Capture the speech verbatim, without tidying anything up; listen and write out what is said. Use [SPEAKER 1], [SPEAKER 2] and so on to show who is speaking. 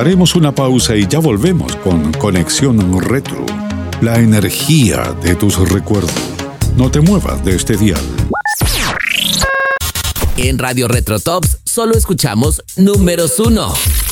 [SPEAKER 1] Haremos una pausa y ya volvemos con Conexión Retro. La energía de tus recuerdos. No te muevas de este dial.
[SPEAKER 2] En Radio Retro Tops solo escuchamos números uno.